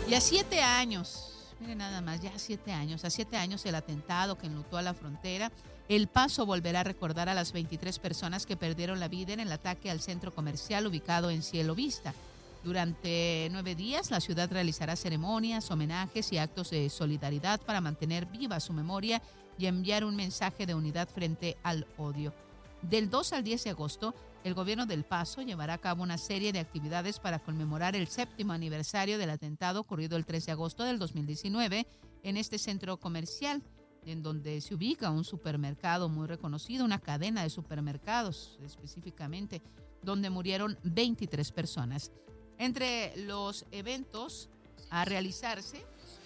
Y a 7 años, miren nada más, ya a 7 años el atentado que enlutó a la frontera, El Paso volverá a recordar a las 23 personas que perdieron la vida en el ataque al centro comercial ubicado en Cielo Vista. Durante 9 días, la ciudad realizará ceremonias, homenajes y actos de solidaridad para mantener viva su memoria y enviar un mensaje de unidad frente al odio. Del 2 al 10 de agosto, el gobierno del Paso llevará a cabo una serie de actividades para conmemorar el 7º aniversario del atentado ocurrido el 3 de agosto del 2019 en este centro comercial, en donde se ubica un supermercado muy reconocido, una cadena de supermercados específicamente, donde murieron 23 personas. Entre los eventos a realizarse,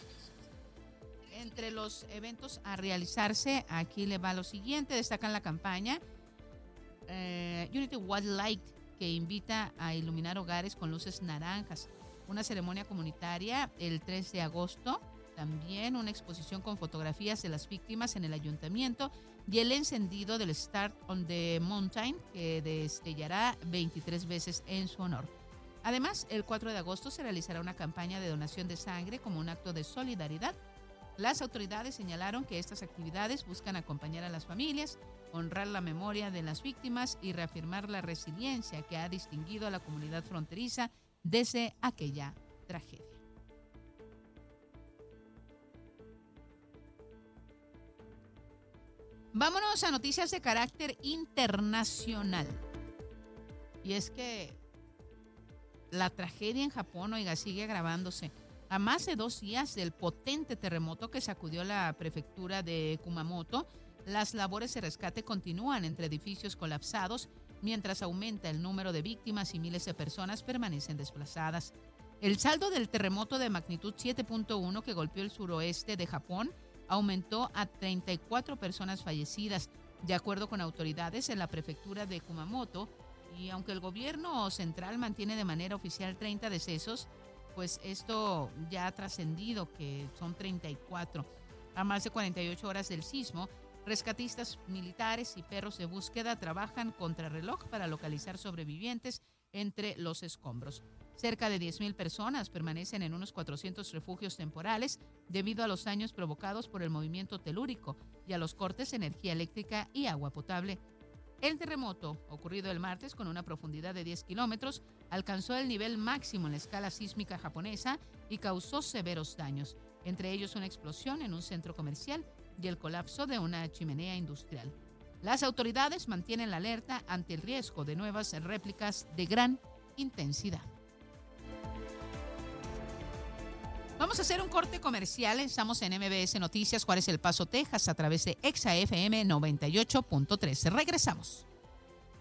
aquí le va lo siguiente. Destacan la campaña Unity White Light, que invita a iluminar hogares con luces naranjas. Una ceremonia comunitaria el 3 de agosto. También una exposición con fotografías de las víctimas en el ayuntamiento y el encendido del Start on the Mountain, que destellará 23 veces en su honor. Además, el 4 de agosto se realizará una campaña de donación de sangre como un acto de solidaridad. Las autoridades señalaron que estas actividades buscan acompañar a las familias, honrar la memoria de las víctimas y reafirmar la resiliencia que ha distinguido a la comunidad fronteriza desde aquella tragedia. Vámonos a noticias de carácter internacional. Y es que la tragedia en Japón, oiga, sigue agravándose. A más de 2 días del potente terremoto que sacudió la prefectura de Kumamoto, las labores de rescate continúan entre edificios colapsados, mientras aumenta el número de víctimas y miles de personas permanecen desplazadas. El saldo del terremoto de magnitud 7.1 que golpeó el suroeste de Japón aumentó a 34 personas fallecidas, de acuerdo con autoridades en la prefectura de Kumamoto. Y aunque el gobierno central mantiene de manera oficial 30 decesos, pues esto ya ha trascendido, que son 34. A más de 48 horas del sismo, rescatistas militares y perros de búsqueda trabajan contrarreloj para localizar sobrevivientes entre los escombros. Cerca de 10,000 personas permanecen en unos 400 refugios temporales debido a los daños provocados por el movimiento telúrico y a los cortes de energía eléctrica y agua potable. El terremoto, ocurrido el martes con una profundidad de 10 kilómetros, alcanzó el nivel máximo en la escala sísmica japonesa y causó severos daños, entre ellos una explosión en un centro comercial y el colapso de una chimenea industrial. Las autoridades mantienen la alerta ante el riesgo de nuevas réplicas de gran intensidad. Vamos a hacer un corte comercial. Estamos en MBS Noticias, Juárez El Paso, Texas, a través de EXA FM 98.3. Regresamos.